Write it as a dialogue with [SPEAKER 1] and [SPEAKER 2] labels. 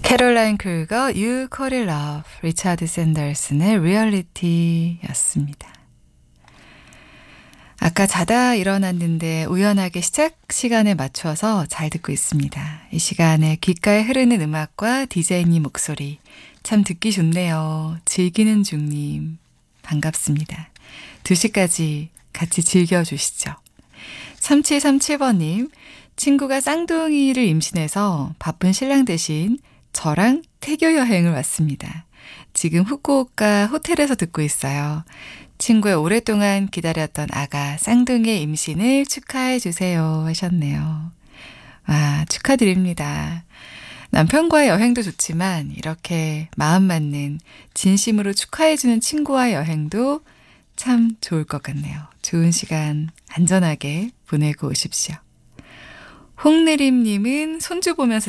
[SPEAKER 1] 캐롤라인 클거 You Call It Love, 리차드 샌더슨의 리얼리티였습니다. 아까 자다 일어났는데 우연하게 시작 시간에 맞춰서 잘 듣고 있습니다. 이 시간에 귓가에 흐르는 음악과 디제이님 목소리 참 듣기 좋네요. 즐기는 중님 반갑습니다. 2시까지 같이 즐겨주시죠. 3737번님, 친구가 쌍둥이를 임신해서 바쁜 신랑 대신 저랑 태교 여행을 왔습니다. 지금 후쿠오카 호텔에서 듣고 있어요. 친구의 오랫동안 기다렸던 아가 쌍둥이의 임신을 축하해 주세요 하셨네요. 와, 축하드립니다. 남편과의 여행도 좋지만 이렇게 마음 맞는 진심으로 축하해 주는 친구와의 여행도 참 좋을 것 같네요. 좋은 시간 안전하게 보내고 오십시오. 홍내림님은 손주 보면서